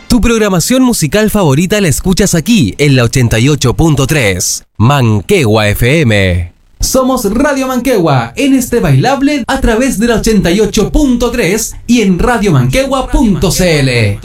Tu programación musical favorita la escuchas aquí en la 88.3 Manquehue FM. Somos Radio Manquehue en este bailable a través de la 88.3 y en radiomanquehue.cl.